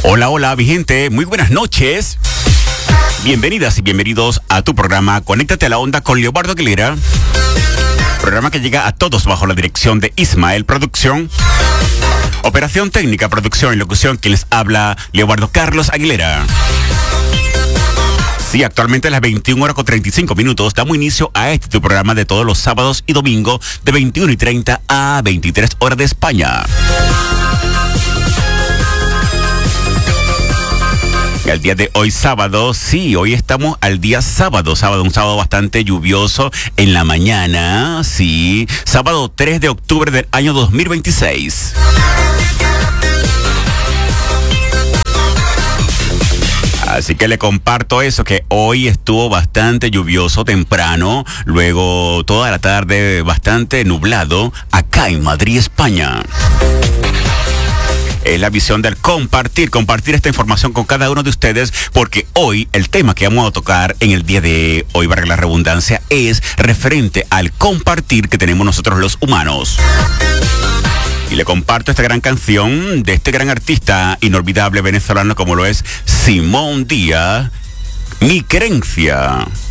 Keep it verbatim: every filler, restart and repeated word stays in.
Hola, hola, mi gente, muy buenas noches. Bienvenidas y bienvenidos a tu programa Conéctate a la Onda con Leobardo Aguilera. Programa que llega a todos bajo la dirección de Ismael Producción. Operación técnica, producción y locución, quien les habla, Leobardo Carlos Aguilera. Sí, actualmente a las veintiuna horas con treinta y cinco minutos damos inicio a este tu programa de todos los sábados y domingos de veintiuna y treinta a veintitrés horas de España. El día de hoy sábado, sí, hoy estamos al día sábado, sábado, un sábado bastante lluvioso en la mañana, sí, sábado tres de octubre del año dos mil veintiséis. Así que le comparto eso, que hoy estuvo bastante lluvioso temprano, luego toda la tarde bastante nublado acá en Madrid, España. Es la visión del compartir, compartir esta información con cada uno de ustedes, porque hoy el tema que vamos a tocar en el día de hoy, valga la redundancia, es referente al compartir que tenemos nosotros los humanos. Y le comparto esta gran canción de este gran artista inolvidable venezolano como lo es Simón Díaz, Mi Querencia.